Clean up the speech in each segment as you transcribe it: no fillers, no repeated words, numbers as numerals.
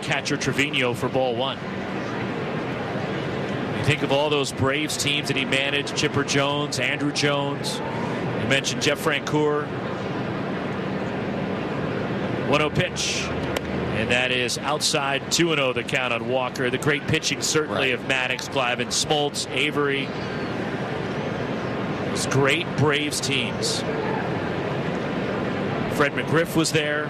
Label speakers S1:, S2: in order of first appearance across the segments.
S1: catcher Trevino for ball one. You think of all those Braves teams that he managed, Chipper Jones, Andrew Jones. You mentioned Jeff Francoeur. 1-0 pitch. And that is outside. 2-0 the count on Walker. The great pitching certainly of Maddox, Glavine, Smoltz, Avery. Those great Braves teams. Fred McGriff was there.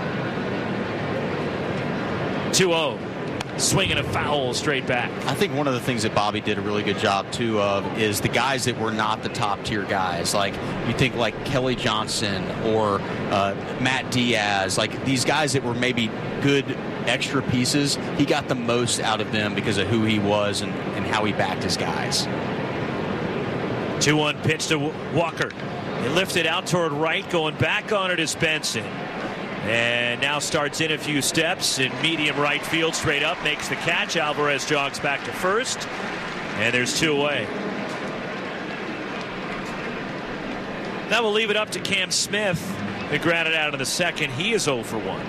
S1: 2-0. Swinging a foul straight back.
S2: I think one of the things that Bobby did a really good job, too, of is the guys that were not the top-tier guys. Like, you think like Kelly Johnson or Matt Diaz, like these guys that were maybe good extra pieces, he got the most out of them because of who he was and how he backed his guys.
S1: 2-1 pitch to Walker. He lifted out toward right, going back on it is Benson. And now starts in a few steps in medium right field, straight up, makes the catch. Alvarez jogs back to first, and there's 2 away. That will leave it up to Cam Smith, who grounded out in the second. He is 0 for 1.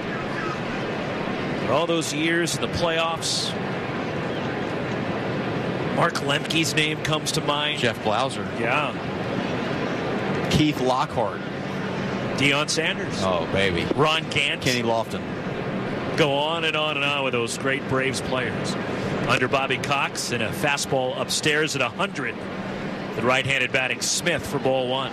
S1: For all those years in the playoffs, Mark Lemke's name comes to mind.
S2: Jeff Blauser.
S1: Yeah.
S2: Keith Lockhart.
S1: Deion Sanders.
S2: Oh, baby.
S1: Ron Gant.
S2: Kenny Lofton.
S1: Go on and on and on with those great Braves players. Under Bobby Cox and a fastball upstairs at 100. The right-handed batting Smith for ball one.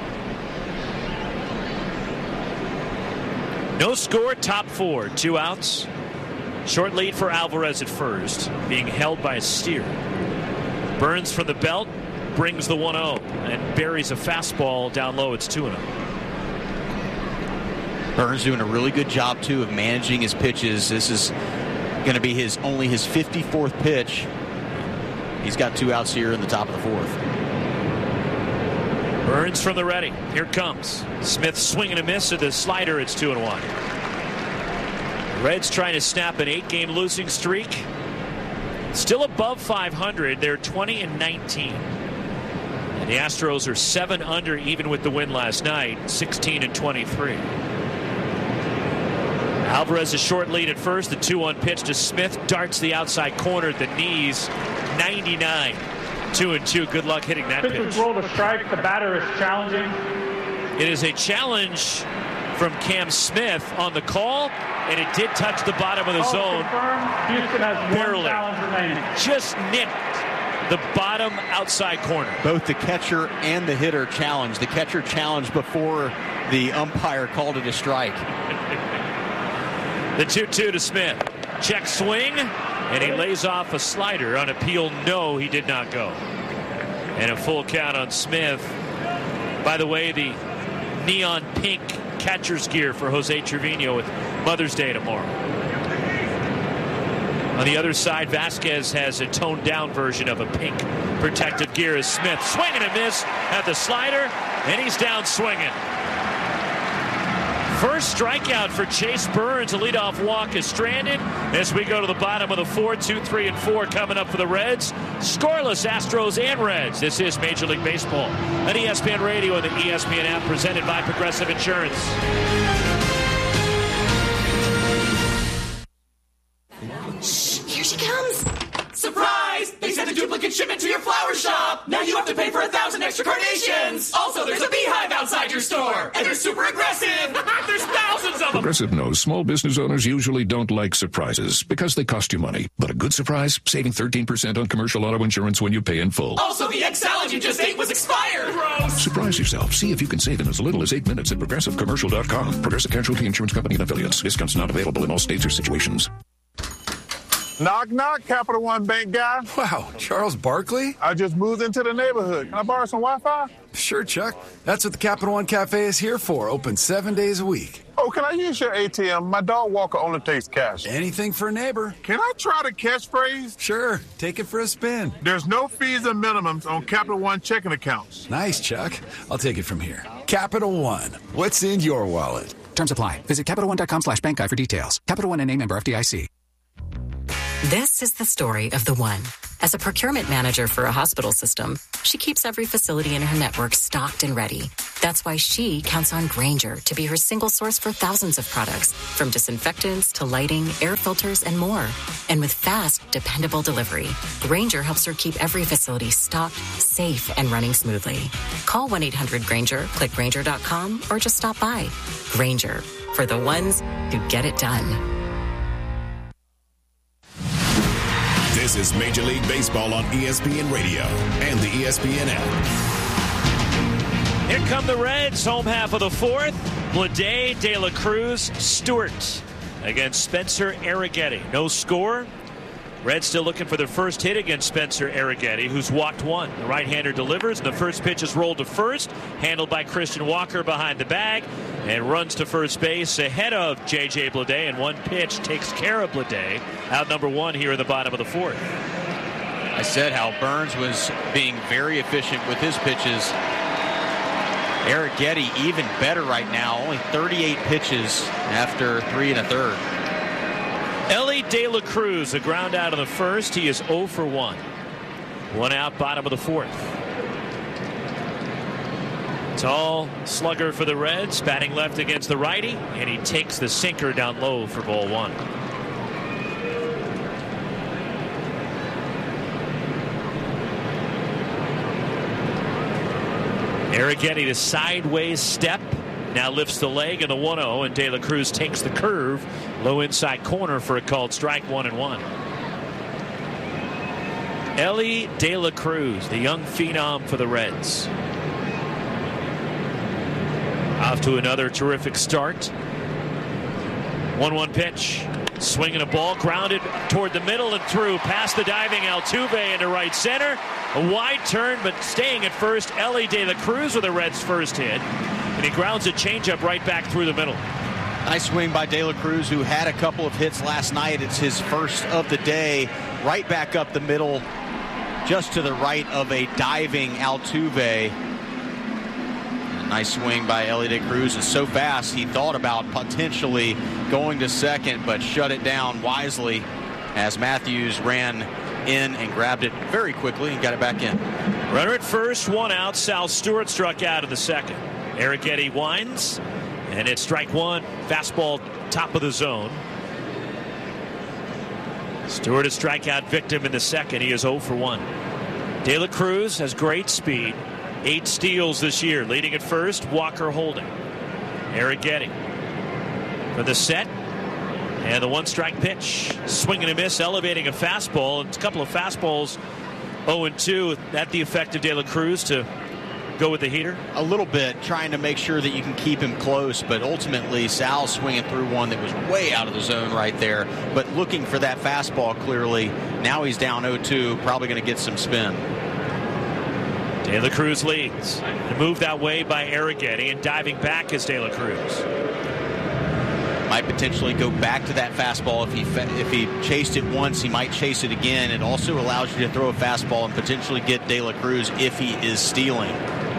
S1: No score, top 4, 2 outs. Short lead for Alvarez at first, being held by a steer. Burns from the belt, brings the 1-0, and buries a fastball down low. It's 2-0.
S2: Burns doing a really good job, too, of managing his pitches. This is going to be only his 54th pitch. He's got 2 outs here in the top of the 4th.
S1: Burns from the ready. Here it comes. Smith swinging a miss at the slider. It's 2-1. Reds trying to snap an 8-game losing streak. Still above 500. They're 20-19. And the Astros are 7 under even with the win last night. 16-23. Alvarez a short lead at first. The 2-1 pitch to Smith darts the outside corner at the knees. 99. 2-2. Good luck hitting that pitch.
S3: Pitcher's roll to strike. The batter is challenging.
S1: It is a challenge from Cam Smith on the call, and it did touch the bottom of the zone.
S3: Confirmed. Houston has
S1: barely.
S3: 1 challenge remaining.
S1: Just nicked the bottom outside corner.
S2: Both the catcher and the hitter challenged. The catcher challenged before the umpire called it a strike.
S1: The 2-2 to Smith. Check swing, and he lays off a slider. On appeal, no, he did not go. And a full count on Smith. By the way, the neon pink catcher's gear for Jose Trevino with Mother's Day tomorrow. On the other side, Vasquez has a toned down version of a pink protective gear as Smith swing and a miss at the slider, and he's down swinging. First strikeout for Chase Burns. A leadoff walk is stranded as we go to the bottom of the 4. 2, 3, and 4 coming up for the Reds. Scoreless Astros and Reds. This is Major League Baseball on ESPN Radio and the ESPN app, presented by Progressive Insurance.
S4: Shh, here she comes.
S5: Surprise! They sent a duplicate shipment to your flower shop. Now you have to pay for 1,000 extra carnations. Also, there's a beehive outside your store, and they're super aggressive. There's thousands of them.
S6: Progressive knows small business owners usually don't like surprises because they cost you money. But a good surprise, saving 13% on commercial auto insurance when you pay in full.
S5: Also, the egg salad you just ate was expired. Gross.
S6: Surprise yourself. See if you can save in as little as 8 minutes at ProgressiveCommercial.com. Progressive Casualty Insurance Company and Affiliates. Discounts not available in all states or situations.
S7: Knock, knock, Capital One Bank guy.
S8: Wow, Charles Barkley?
S7: I just moved into the neighborhood. Can I borrow some Wi-Fi?
S8: Sure, Chuck. That's what the Capital One Cafe is here for. Open 7 days a week.
S7: Oh, can I use your ATM? My dog walker only takes cash.
S8: Anything for a neighbor.
S7: Can I try the catchphrase?
S8: Sure. Take it for a spin.
S7: There's no fees and minimums on Capital One checking accounts.
S8: Nice, Chuck. I'll take it from here. Capital One. What's in your wallet?
S9: Terms apply. Visit CapitalOne.com/bankguide for details. Capital One and a member FDIC.
S4: This is the story of the one.
S9: As a procurement manager for a hospital system, she keeps every facility in her network stocked and ready. That's why she counts on Grainger to be her single source for thousands of products, from disinfectants to lighting, air filters, and more. And with fast, dependable delivery, Grainger helps her keep every facility stocked, safe, and running smoothly. Call 1-800-GRAINGER, click Grainger.com, or just stop by. Grainger, for the ones who get it done.
S10: This is Major League Baseball on ESPN Radio and the ESPN app.
S1: Here come the Reds, home half of the fourth. Bleday, De La Cruz, Stewart against Spencer Arrighetti. No score. Reds still looking for their first hit against Spencer Arrighetti, who's walked one. The right-hander delivers, and the first pitch is rolled to first, handled by Christian Walker behind the bag, and runs to first base ahead of J.J. Bleday, and one pitch takes care of Bleday. Out number one here in the bottom of the fourth.
S2: I said how Burns was being very efficient with his pitches. Arrighetti even better right now, only 38 pitches after 3 1/3.
S1: Elly De La Cruz, a ground out of the first. He is 0 for 1. One out, bottom of the fourth. Tall slugger for the Reds, batting left against the righty, and he takes the sinker down low for ball one. Arrighetti to sideways step. Now lifts the leg in the 1-0, and De La Cruz takes the curve. Low inside corner for a called strike, 1-1. Elly De La Cruz, the young phenom for the Reds. Off to another terrific start. 1-1 pitch. Swinging a ball, grounded toward the middle and through. Past the diving Altuve into right center. A wide turn, but staying at first. Elly De La Cruz with the Reds' first hit. And he grounds a changeup right back through the middle.
S2: Nice swing by De La Cruz, who had a couple of hits last night. It's his first of the day. Right back up the middle, just to the right of a diving Altuve. A nice swing by Elly De La Cruz. It's so fast, he thought about potentially going to second, but shut it down wisely as Matthews ran in and grabbed it very quickly and got it back in.
S1: Runner at first, one out. Sal Stewart struck out in the second. Arrighetti winds, and it's strike one. Fastball top of the zone. Stewart a strikeout victim in the second. He is 0 for 1. De La Cruz has great speed. 8 steals this year. Leading at first, Walker holding. Arrighetti for the set. And the one strike pitch. Swing and a miss, elevating a fastball. And a couple of fastballs 0-2. That the effect of De La Cruz to go with the heater?
S2: A little bit, trying to make sure that you can keep him close, but ultimately Sal swinging through one that was way out of the zone right there, but looking for that fastball clearly. Now he's down 0-2, probably going to get some spin.
S1: De La Cruz leads. Moved that way by Arrighetti, and diving back is De La Cruz.
S2: Might potentially go back to that fastball. If he chased it once, he might chase it again. It also allows you to throw a fastball and potentially get De La Cruz if he is stealing.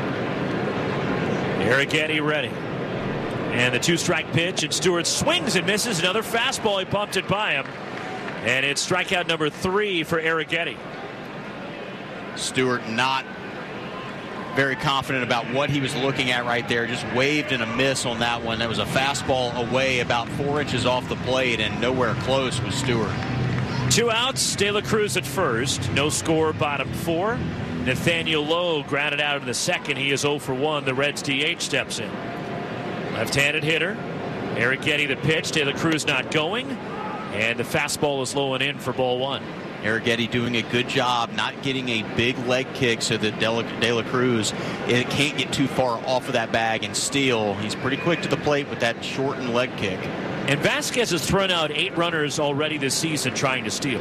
S1: Arrighetti ready. And the 2-strike pitch, and Stewart swings and misses. Another fastball, he pumped it by him. And it's strikeout number 3 for Arrighetti.
S2: Stewart not very confident about what he was looking at right there. Just waved and a miss on that one. That was a fastball away about 4 inches off the plate and nowhere close with Stewart.
S1: 2 outs, De La Cruz at first. No score, bottom 4. Nathaniel Lowe grounded out in the second. He is 0 for 1. The Reds DH steps in. Left-handed hitter. Arrighetti the pitch. De La Cruz not going. And the fastball is low and in for ball 1.
S2: Arrighetti doing a good job not getting a big leg kick so that De La Cruz can't get too far off of that bag and steal. He's pretty quick to the plate with that shortened leg kick.
S1: And Vasquez has thrown out 8 runners already this season trying to steal.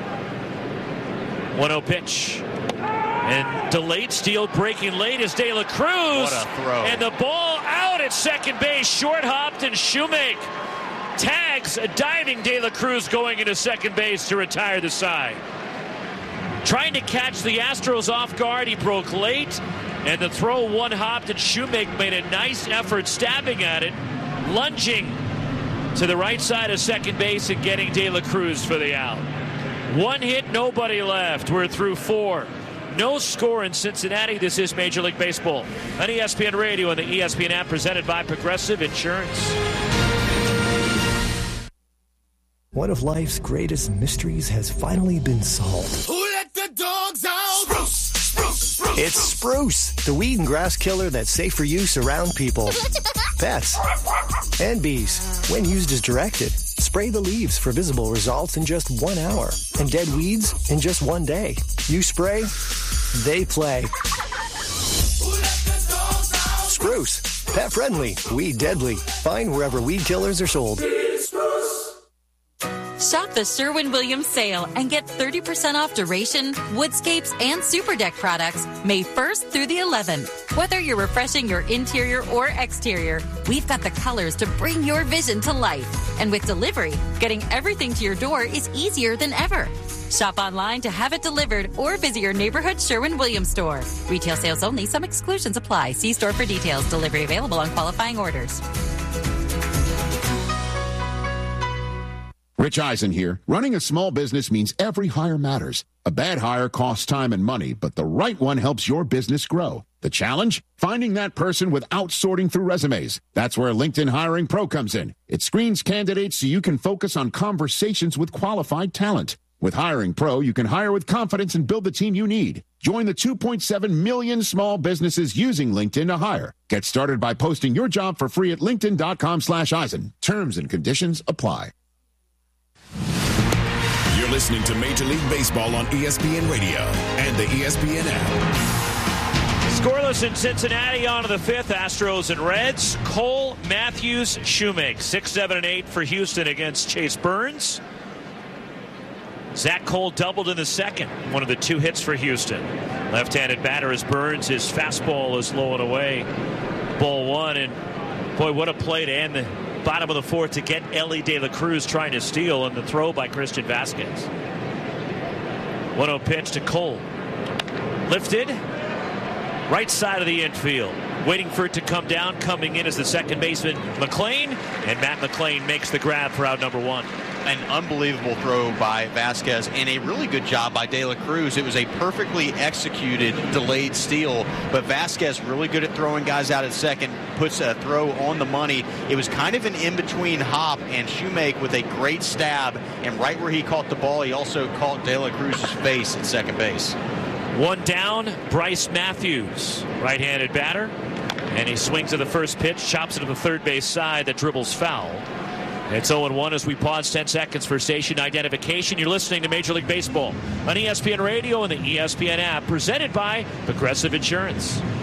S1: 1-0 pitch. And delayed steal, breaking late is De La Cruz.
S2: What a throw.
S1: And the ball out at second base, short hopped, and Shoemake tags a diving De La Cruz going into second base to retire the side. Trying to catch the Astros off guard, he broke late, and the throw one hopped, and Shoemake made a nice effort stabbing at it, lunging to the right side of second base and getting De La Cruz for the out. One hit, nobody left. We're through 4. No score in Cincinnati. This is Major League Baseball on ESPN Radio and the ESPN app, presented by Progressive Insurance.
S11: One of life's greatest mysteries has finally been solved.
S5: Who let the dogs out? Spruce, spruce, spruce.
S11: It's Spruce, the weed and grass killer that's safe for use around people, pets, and bees. When used as directed, spray the leaves for visible results in just 1 hour, and dead weeds in just 1 day. You spray, they play. Spruce, pet friendly, weed deadly. Find wherever weed killers are sold.
S12: Shop the Sherwin-Williams sale and get 30% off duration, woodscapes, and super deck products May 1st through the 11th. Whether you're refreshing your interior or exterior, we've got the colors to bring your vision to life. And with delivery, getting everything to your door is easier than ever. Shop online to have it delivered or visit your neighborhood Sherwin-Williams store. Retail sales only. Some exclusions apply. See store for details. Delivery available on qualifying orders.
S13: Rich Eisen here. Running a small business means every hire matters. A bad hire costs time and money, but the right one helps your business grow. The challenge? Finding that person without sorting through resumes. That's where LinkedIn Hiring Pro comes in. It screens candidates so you can focus on conversations with qualified talent. With Hiring Pro, you can hire with confidence and build the team you need. Join the 2.7 million small businesses using LinkedIn to hire. Get started by posting your job for free at linkedin.com/Eisen. Terms and conditions apply.
S10: You're listening to Major League Baseball on ESPN Radio and the ESPN app.
S1: Scoreless in Cincinnati, on to the 5th. Astros and Reds. Cole, Matthews, Shoemake. 6, 7, and 8 for Houston against Chase Burns. Zach Cole doubled in the second. One of the 2 hits for Houston. Left-handed batter is Burns. His fastball is low and away. Ball 1. And boy, what a play to end the bottom of the 4th to get Elly De La Cruz trying to steal, and the throw by Christian Vasquez. 1-0 pitch to Cole. Lifted. Right side of the infield. Waiting for it to come down. Coming in as the second baseman, McLean. And Matt McLean makes the grab for out number 1.
S2: An unbelievable throw by Vasquez and a really good job by De La Cruz. It was a perfectly executed delayed steal, but Vasquez really good at throwing guys out at second, puts a throw on the money. It was kind of an in-between hop, and Shoemake with a great stab, and right where he caught the ball, he also caught De La Cruz's face at second base.
S1: 1 down, Bryce Matthews, right-handed batter, and he swings at the first pitch, chops it to the third base side that dribbles foul. It's 0-1 as we pause 10 seconds for station identification. You're listening to Major League Baseball on ESPN Radio and the ESPN app, presented by Progressive Insurance.